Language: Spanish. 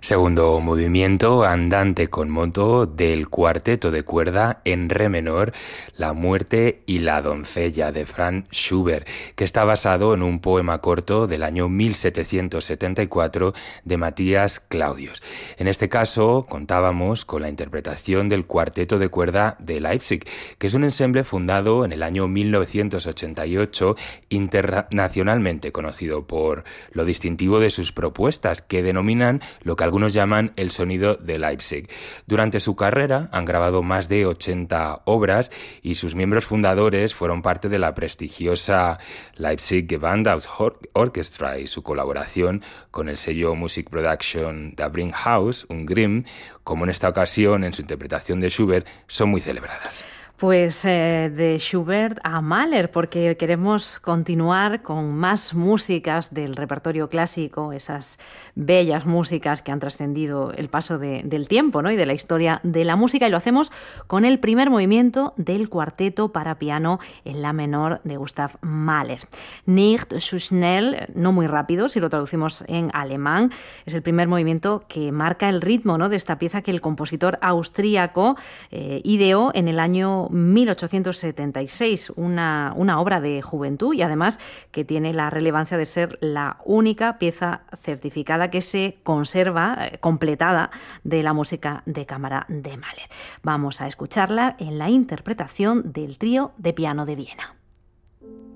Segundo movimiento, andante con moto del cuarteto de cuerda en re menor, La muerte y la doncella de Franz Schubert, que está basado en un poema corto del año 1774 de Matías Claudius. En este caso, contábamos con la interpretación del cuarteto de cuerda de Leipzig, que es un ensemble fundado en el año 1988, internacionalmente conocido por lo distintivo de sus propuestas, que denominan lo que algunos llaman el sonido de Leipzig. Durante su carrera han grabado más de 80 obras y sus miembros fundadores fueron parte de la prestigiosa Leipzig Gewandhausorchestra, y su colaboración con el sello Music Production de Bringhaus, un Grimm, como en esta ocasión en su interpretación de Schubert, son muy celebradas. Pues de Schubert a Mahler, porque queremos continuar con más músicas del repertorio clásico, esas bellas músicas que han trascendido el paso del tiempo, ¿no? Y de la historia de la música, y lo hacemos con el primer movimiento del cuarteto para piano en la menor de Gustav Mahler. Nicht zu schnell, no muy rápido, si lo traducimos en alemán, es el primer movimiento que marca el ritmo, ¿no?, de esta pieza que el compositor austríaco ideó en el año 1876, una obra de juventud, y además que tiene la relevancia de ser la única pieza certificada que se conserva completada de la música de cámara de Mahler. Vamos a escucharla en la interpretación del trío de piano de Viena.